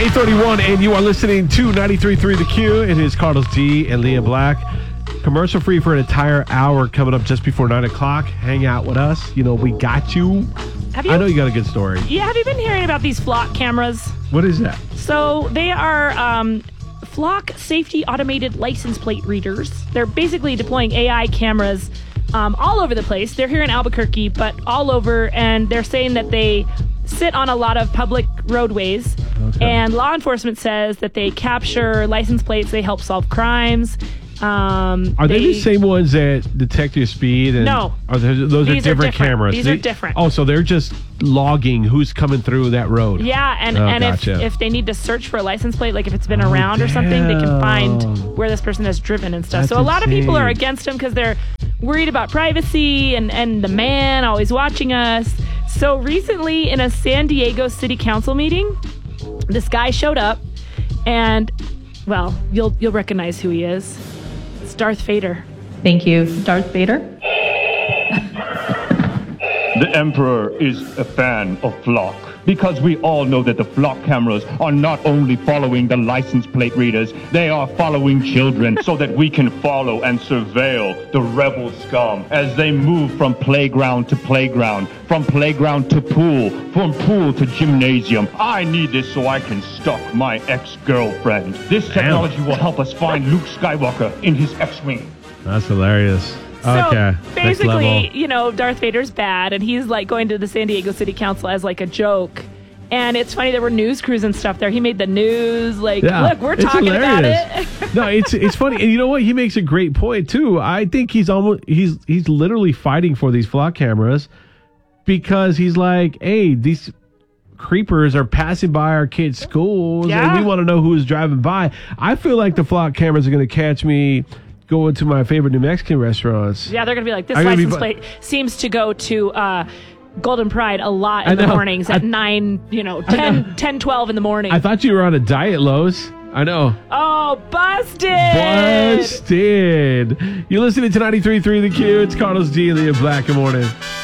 8:31, and you are listening to 93.3 The Q. It is Carlos D and Leah Black. Commercial free for an entire hour coming up just before 9 o'clock. Hang out with us. You know, we got you. I know you got a good story. Yeah, have you been hearing about these Flock cameras? What is that? So they are Flock safety automated license plate readers. They're basically deploying AI cameras all over the place. They're here in Albuquerque, but all over, and they're saying that they sit on a lot of public roadways. Okay. And law enforcement says that they capture license plates. They help solve crimes. Are they the same ones that detect your speed? And no. Those are different cameras. These are different. Oh, so they're just logging who's coming through that road. Yeah, and gotcha. if they need to search for a license plate, like if it's been around or something, they can find where this person has driven and stuff. That's so a lot of people are insane. against them because they're worried about privacy and the man always watching us. So recently in a San Diego City Council meeting, this guy showed up and, well, you'll recognize who he is. It's Darth Vader. Thank you, Darth Vader. The Emperor is a fan of Flock because we all know that the Flock cameras are not only following the license plate readers, they are following children so that we can follow and surveil the rebel scum as they move from playground to playground, from playground to pool, from pool to gymnasium. I need this so I can stalk my ex-girlfriend. This technology will help us find Luke Skywalker in his X-Wing. That's hilarious. Okay. So basically, you know, Darth Vader's bad, and he's like going to the San Diego City Council as like a joke. And it's funny, there were news crews and stuff there. He made the news. Like, look, we're talking about it. No, it's funny, and you know what? He makes a great point too. I think he's literally fighting for these Flock cameras because he's like, hey, these creepers are passing by our kids' schools, and we want to know who's driving by. I feel like the Flock cameras are going to catch me going to my favorite New Mexican restaurants. Yeah, they're going to be like, this license plate seems to go to Golden Pride a lot in the mornings at 9, 10, 12 in the morning. I thought you were on a diet, Lowe's. I know. Oh, busted. Busted. You're listening to 93.3 The Q. It's Carlos D and Leah Black. Good morning.